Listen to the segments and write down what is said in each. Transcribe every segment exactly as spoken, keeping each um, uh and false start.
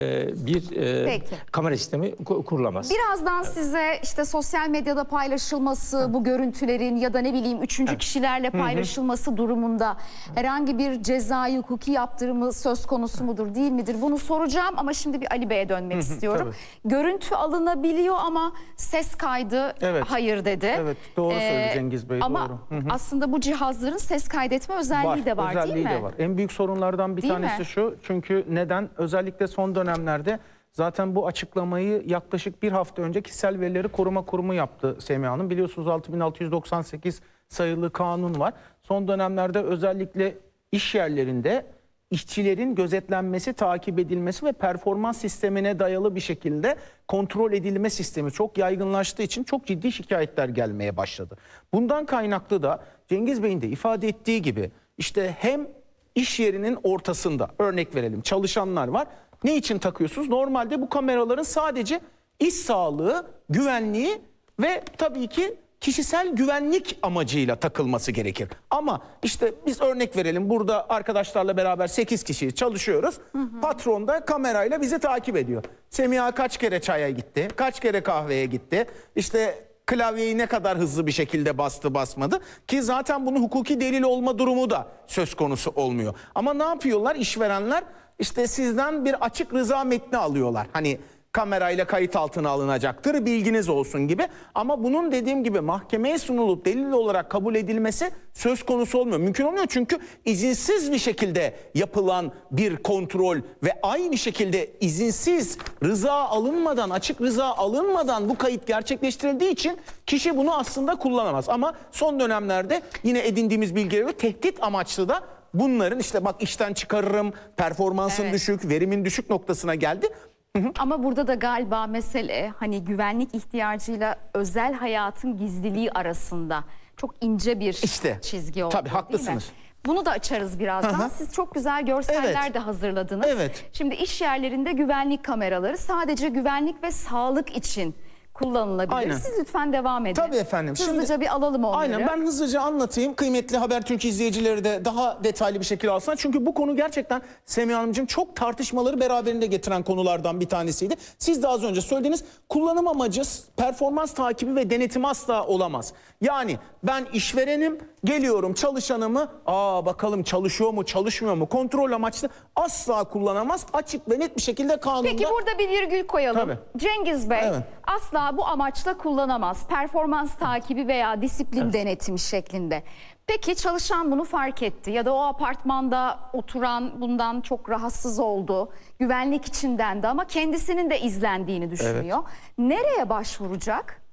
bir e, kamera sistemi kurulamaz. Birazdan size işte sosyal medyada paylaşılması, bu görüntülerin ya da ne bileyim üçüncü kişilerle paylaşılması durumunda herhangi bir cezai hukuki yaptırımı söz konusu mudur değil midir bunu soracağım ama şimdi bir Ali Bey'e dönmek istiyorum. Görüntü alınabiliyor ama ses kaydı evet. hayır dedi. Evet, doğru söyledi ee, Cengiz Bey. Ama doğru. aslında bu cihazların ses kaydetme özelliği var, de var özelliği değil mi? De var. En büyük sorunlardan bir değil tanesi mi? şu. Çünkü neden? Özellikle son dönemlerde zaten bu açıklamayı yaklaşık bir hafta önce Kişisel Verileri Koruma Kurumu yaptı Semiha Hanım. Biliyorsunuz altı bin altı yüz doksan sekiz sayılı kanun var. Son dönemlerde özellikle iş yerlerinde işçilerin gözetlenmesi, takip edilmesi ve performans sistemine dayalı bir şekilde kontrol edilme sistemi çok yaygınlaştığı için çok ciddi şikayetler gelmeye başladı. Bundan kaynaklı da Cengiz Bey'in de ifade ettiği gibi işte hem iş yerinin ortasında örnek verelim çalışanlar var. Ne için takıyorsunuz? Normalde bu kameraların sadece iş sağlığı, güvenliği ve tabii ki kişisel güvenlik amacıyla takılması gerekir. Ama işte biz örnek verelim burada arkadaşlarla beraber sekiz kişi çalışıyoruz. Hı hı. Patron da kamerayla bizi takip ediyor. Semiha kaç kere çaya gitti, kaç kere kahveye gitti. İşte klavyeyi ne kadar hızlı bir şekilde bastı basmadı ki zaten bunun hukuki delil olma durumu da söz konusu olmuyor. Ama ne yapıyorlar işverenler? İşte sizden bir açık rıza metni alıyorlar. Hani kamerayla kayıt altına alınacaktır, bilginiz olsun gibi. Ama bunun dediğim gibi mahkemeye sunulup delil olarak kabul edilmesi söz konusu olmuyor. Mümkün olmuyor çünkü izinsiz bir şekilde yapılan bir kontrol ve aynı şekilde izinsiz rıza alınmadan, açık rıza alınmadan bu kayıt gerçekleştirildiği için kişi bunu aslında kullanamaz. Ama son dönemlerde yine edindiğimiz bilgiye göre tehdit amaçlı da bunların işte bak işten çıkarırım, performansın evet. düşük, verimin düşük noktasına geldi. Hı hı. Ama burada da galiba mesele hani güvenlik ihtiyacıyla özel hayatın gizliliği arasında çok ince bir işte, çizgi oldu. Tabii haklısınız. Bunu da açarız birazdan. Hı hı. Siz çok güzel görseller evet. de hazırladınız. Evet. Şimdi iş yerlerinde güvenlik kameraları sadece güvenlik ve sağlık için kullanılabilir. Aynen. Siz lütfen devam edin. Tabii efendim. Hızlıca Şimdi, bir alalım onları. Aynen ben hızlıca anlatayım. Kıymetli Habertürk izleyicileri de daha detaylı bir şekilde alsınlar. Çünkü bu konu gerçekten Semiha Hanımcığım çok tartışmaları beraberinde getiren konulardan bir tanesiydi. Siz de az önce söylediğiniz kullanım amacı performans takibi ve denetimi asla olamaz. Yani ben işverenim, geliyorum çalışanımı aa bakalım çalışıyor mu çalışmıyor mu kontrol amaçlı asla kullanamaz. Açık ve net bir şekilde kanunda. Peki burada bir virgül koyalım. Tabii. Cengiz Bey evet. asla bu amaçla kullanamaz. Performans takibi veya disiplin evet. denetimi şeklinde. Peki çalışan bunu fark etti ya da o apartmanda oturan bundan çok rahatsız oldu. Güvenlik içindendi ama kendisinin de izlendiğini düşünüyor. Evet. Nereye başvuracak?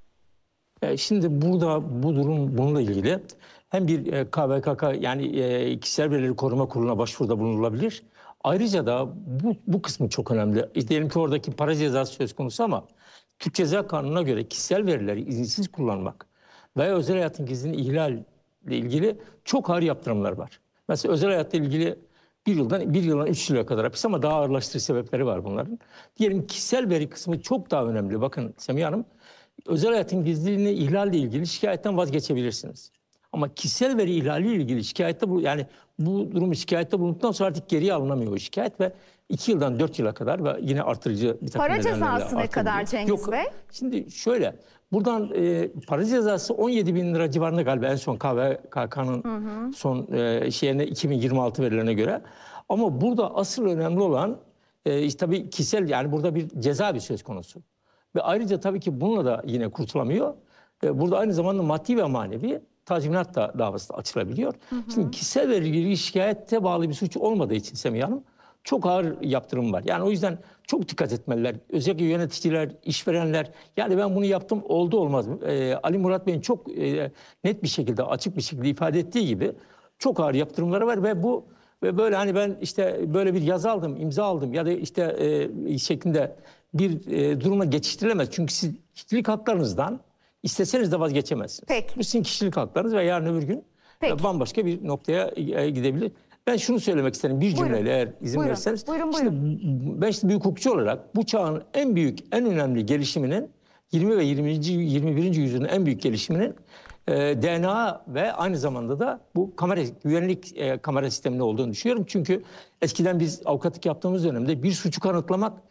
Şimdi burada bu durum bununla ilgili hem bir K V K K yani Kişisel Verileri Koruma Kurulu'na başvuruda bulunulabilir. Ayrıca da bu, bu kısmı çok önemli. Diyelim ki oradaki para cezası söz konusu ama Türk Ceza Kanunu'na göre kişisel verileri izinsiz kullanmak veya özel hayatın gizliliğini ihlal ile ilgili çok ağır yaptırımlar var. Mesela özel hayatla ilgili bir yıldan bir yıldan üç yıla kadar hapis ama daha ağırlaştırıcı sebepleri var bunların. Diyelim kişisel veri kısmı çok daha önemli. Bakın Semiha Hanım, özel hayatın gizliliğini ihlalle ilgili şikayetten vazgeçebilirsiniz. Ama kişisel veri ihlaliyle ilgili şikayette bu yani bu durumu şikayette bulunduktan sonra artık geriye alınamıyor o şikayet ve iki yıldan dört yıla kadar ve yine artırıcı bir takım para cezası ne kadar Cengiz Yok, Bey? Şimdi şöyle buradan e, para cezası on yedi bin lira civarında galiba en son K V K K'nın son e, şeyine iki bin yirmi altı verilerine göre. Ama burada asıl önemli olan e, işte tabii kişisel yani burada bir ceza bir söz konusu. Ve ayrıca tabii ki bununla da yine kurtulamıyor. E, burada aynı zamanda maddi ve manevi tazminat da davası da açılabiliyor. Hı hı. Şimdi kişisel verileri şikayette bağlı bir suç olmadığı için Semiha Hanım çok ağır yaptırım var. Yani o yüzden çok dikkat etmeliler. Özellikle yöneticiler, işverenler. Yani ben bunu yaptım oldu olmaz mı? Ee, Ali Murat Bey'in çok e, net bir şekilde, açık bir şekilde ifade ettiği gibi çok ağır yaptırımları var ve bu ve böyle hani ben işte böyle bir yazı aldım, imza aldım ya da işte e, şeklinde bir e, duruma geçiştirilemez. Çünkü siz kişilik haklarınızdan isteseniz de vazgeçemezsiniz. Peki. Bu sizin kişilik haklarınız ve yarın öbür gün Peki. bambaşka bir noktaya gidebilir. Ben şunu söylemek isterim bir cümleyle buyurun. Eğer izin buyurun. verirseniz. Buyurun, buyurun. Şimdi, ben şimdi bir hukukçu olarak bu çağın en büyük, en önemli gelişiminin yirmi ve yirminci yirmi birinci yüzyılın en büyük gelişiminin e, D N A ve aynı zamanda da bu kamera güvenlik e, kamera sisteminde olduğunu düşünüyorum. Çünkü eskiden biz avukatlık yaptığımız dönemde bir suçu kanıtlamak